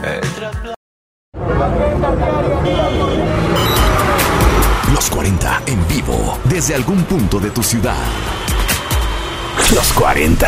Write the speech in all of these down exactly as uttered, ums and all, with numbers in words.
Los cuarenta en vivo desde algún punto de tu ciudad. Los cuarenta.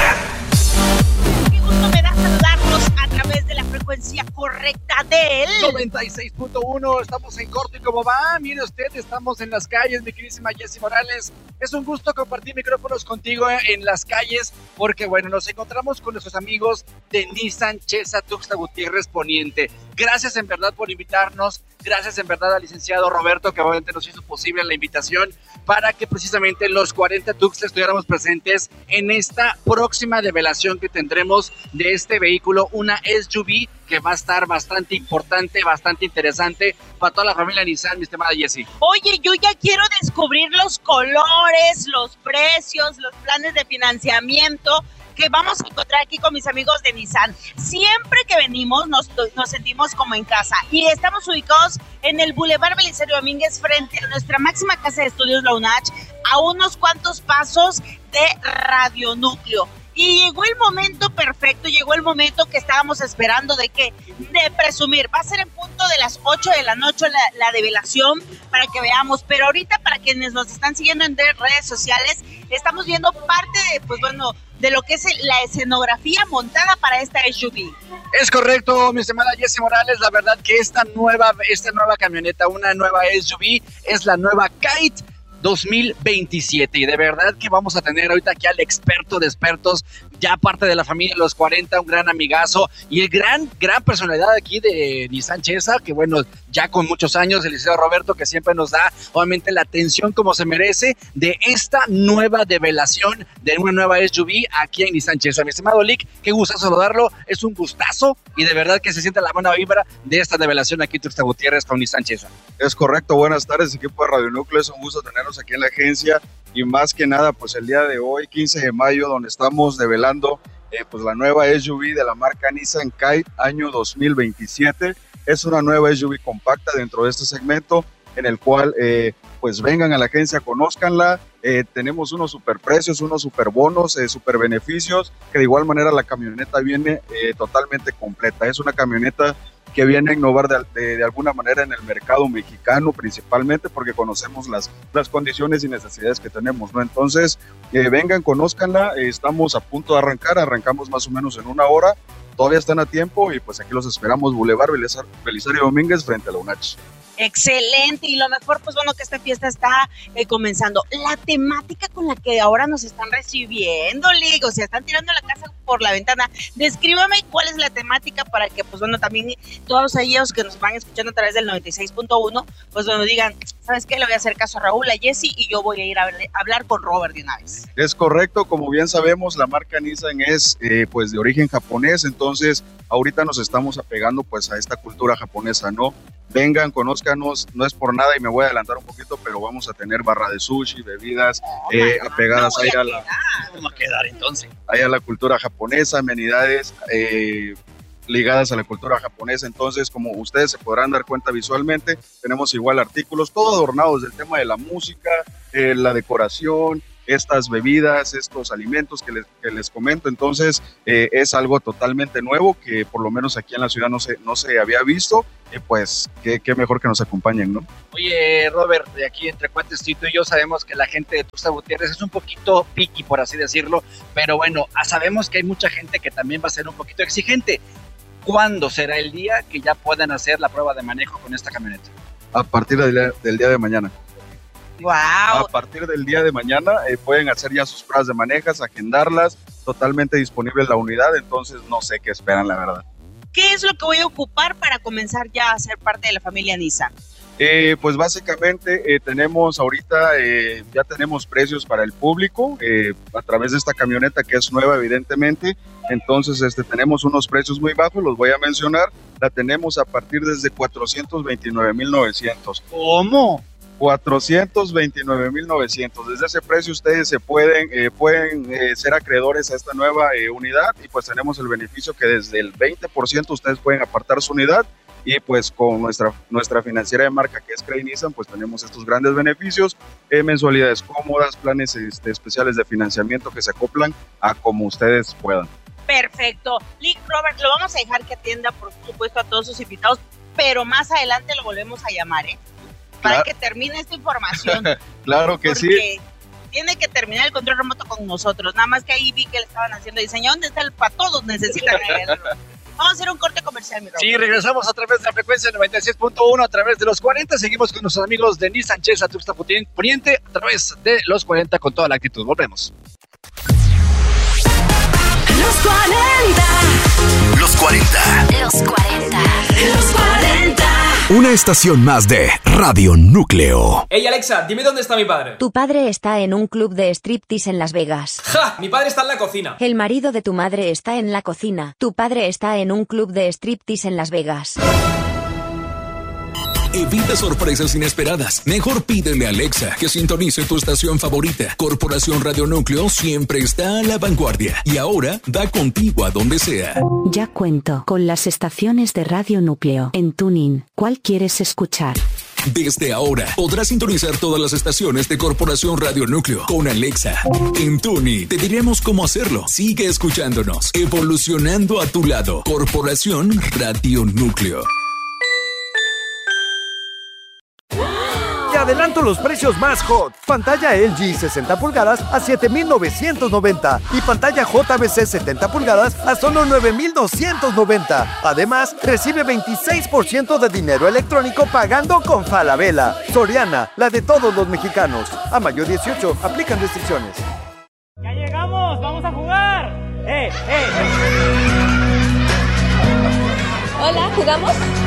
Qué gusto me da saludarlos a través de la frecuencia correcta del noventa y seis punto uno. Estamos en corto y cómo va. Mire usted, estamos en las calles, mi queridísima Jessy Morales. Es un gusto compartir micrófonos contigo en las calles porque, bueno, nos encontramos con nuestros amigos de Nissan Chesa Tuxtla Gutiérrez Poniente. Gracias en verdad por invitarnos. Gracias en verdad al licenciado Roberto, que obviamente nos hizo posible la invitación para que precisamente los cuarenta Tuxtla estuviéramos presentes en esta próxima develación que tendremos de este vehículo, una S U V que va a estar bastante importante, bastante interesante para toda la familia Nissan, mi estimada Jessy. Oye, yo ya quiero descubrir los colores, los precios, los planes de financiamiento que vamos a encontrar aquí con mis amigos de Nissan. Siempre que venimos nos, nos sentimos como en casa y estamos ubicados en el Boulevard Belisario Domínguez frente a nuestra máxima casa de estudios, la UNACH, a unos cuantos pasos de Radio Núcleo. Y llegó el momento perfecto, llegó el momento que estábamos esperando de que, de presumir. Va a ser en punto de las ocho de la noche la, la develación para que veamos, pero ahorita para quienes nos están siguiendo en redes sociales, estamos viendo parte de, pues bueno, de lo que es la escenografía montada para esta S U V. Es correcto, mi estimada Jessy Morales, la verdad que esta nueva, esta nueva camioneta, una nueva S U V, es la nueva Kite dos mil veintisiete y de verdad que vamos a tener ahorita aquí al experto de expertos, ya parte de la familia de los cuarenta, un gran amigazo y el gran, gran personalidad aquí de Nissan Chesa, que bueno, ya con muchos años, el licenciado Roberto, que siempre nos da obviamente la atención como se merece de esta nueva develación de una nueva S U V aquí en Nissan Chesa. Mi estimado Lick, qué gusto saludarlo, es un gustazo y de verdad que se siente la buena vibra de esta develación aquí en Tuxtla Gutiérrez con Nissan Chesa. Es correcto, buenas tardes equipo de Radio Núcleo, es un gusto tenerlos aquí en la agencia y más que nada pues el día de hoy, quince de mayo, donde estamos develando eh, pues la nueva S U V de la marca Nissan Kite año dos mil veintisiete. Es una nueva S U V compacta dentro de este segmento en el cual eh, pues vengan a la agencia, conózcanla, eh, tenemos unos super precios, unos super bonos, eh, super beneficios, que de igual manera la camioneta viene eh, totalmente completa. Es una camioneta que viene a innovar de, de, de alguna manera en el mercado mexicano principalmente porque conocemos las, las condiciones y necesidades que tenemos, ¿no? Entonces, eh, vengan, conózcanla, eh, estamos a punto de arrancar, arrancamos más o menos en una hora, todavía están a tiempo y pues aquí los esperamos, Boulevard Belisario Domínguez frente a la UNACH. Excelente, y lo mejor, pues bueno, que esta fiesta está eh, comenzando. La temática con la que ahora nos están recibiendo, Ligo, o sea, están tirando la casa por la ventana. Descríbame cuál es la temática para que, pues bueno, también todos ellos que nos van escuchando a través del noventa y seis punto uno, pues bueno, digan, ¿sabes qué? Le voy a hacer caso a Raúl, a Jessy, y yo voy a ir a hablar con Robert de una vez. Es correcto, como bien sabemos, la marca Nissan es eh, pues de origen japonés, entonces ahorita nos estamos apegando pues a esta cultura japonesa, ¿no? Vengan, conózcanos, no es por nada y me voy a adelantar un poquito, pero vamos a tener barra de sushi, bebidas oh, eh, apegadas ahí a, a la... ¿Cómo va a quedar entonces? Ahí a la cultura japonesa, amenidades eh, ligadas a la cultura japonesa, entonces como ustedes se podrán dar cuenta visualmente, tenemos igual artículos, todo adornados del tema de la música, eh, la decoración, estas bebidas, estos alimentos que les, que les comento, entonces eh, es algo totalmente nuevo que por lo menos aquí en la ciudad no se, no se había visto, y pues qué, qué mejor que nos acompañen, ¿no? Oye, Robert, de aquí entre cuates, tú y yo sabemos que la gente de Tuxtla Gutiérrez es un poquito picky, por así decirlo, pero bueno, sabemos que hay mucha gente que también va a ser un poquito exigente. ¿Cuándo será el día que ya puedan hacer la prueba de manejo con esta camioneta? A partir del día, del día de mañana. Wow. A partir del día de mañana eh, pueden hacer ya sus pruebas de manejas, agendarlas, totalmente disponible la unidad, entonces no sé qué esperan, la verdad. ¿Qué es lo que voy a ocupar para comenzar ya a ser parte de la familia Nissan? Eh, pues básicamente eh, tenemos ahorita, eh, ya tenemos precios para el público eh, a través de esta camioneta que es nueva evidentemente, entonces este, tenemos unos precios muy bajos, los voy a mencionar, la tenemos a partir desde cuatrocientos veintinueve mil novecientos. ¿Cómo? cuatrocientos veintinueve mil novecientos. Desde ese precio ustedes se pueden, eh, pueden eh, ser acreedores a esta nueva eh, unidad y pues tenemos el beneficio que desde el veinte por ciento ustedes pueden apartar su unidad y pues con nuestra, nuestra financiera de marca que es Credit Nissan pues tenemos estos grandes beneficios, eh, mensualidades cómodas, planes este, especiales de financiamiento que se acoplan a como ustedes puedan. Perfecto. Lick, Robert, lo vamos a dejar que atienda, por supuesto, a todos sus invitados, pero más adelante lo volvemos a llamar, ¿eh? Para Claro. que termine esta información. Claro que porque sí. tiene que terminar el control remoto con nosotros. Nada más que ahí vi que le estaban haciendo diseño. ¿Dónde está el para todos? Necesitan el... Vamos a hacer un corte comercial, mi Robert. Sí, regresamos a través de la frecuencia noventa y seis punto uno, a través de los cuarenta. Seguimos con nuestros amigos de Nissan Chesa Tuxtla Poniente, a través de los cuarenta con toda la actitud. Volvemos. Los cuarenta. Los cuarenta. Los cuarenta. Los cuarenta. Una estación más de Radio Núcleo. Ey, Alexa, dime dónde está mi padre. Tu padre está en un club de striptease en Las Vegas. ¡Ja! Mi padre está en la cocina. El marido de tu madre está en la cocina. Tu padre está en un club de striptease en Las Vegas. Evita sorpresas inesperadas. Mejor pídele a Alexa que sintonice tu estación favorita. Corporación Radio Núcleo siempre está a la vanguardia. Y ahora da contigo a donde sea. Ya cuento con las estaciones de Radio Núcleo en TuneIn. ¿Cuál quieres escuchar? Desde ahora podrás sintonizar todas las estaciones de Corporación Radio Núcleo con Alexa. En TuneIn te diremos cómo hacerlo. Sigue escuchándonos, evolucionando a tu lado. Corporación Radio Núcleo. Te adelanto los precios más hot. Pantalla L G sesenta pulgadas a siete mil novecientos noventa y pantalla J B C setenta pulgadas a solo nueve mil doscientos noventa. Además, recibe veintiséis por ciento de dinero electrónico pagando con Falabella. Soriana, la de todos los mexicanos. A mayo dieciocho, aplican restricciones. ¡Ya llegamos! ¡Vamos a jugar! ¡Eh, eh! Hola, ¿jugamos?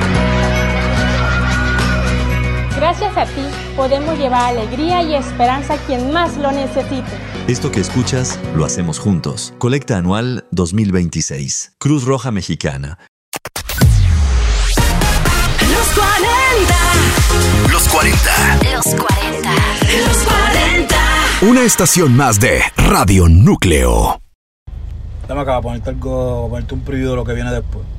Gracias a ti, podemos llevar alegría y esperanza a quien más lo necesite. Esto que escuchas, lo hacemos juntos. Colecta Anual dos mil veintiséis. Cruz Roja Mexicana. Los cuarenta. Los cuarenta. Los cuarenta. Los cuarenta. Una estación más de Radio Núcleo. Dame acá, ponerte algo, ponerte un preview de lo que viene después.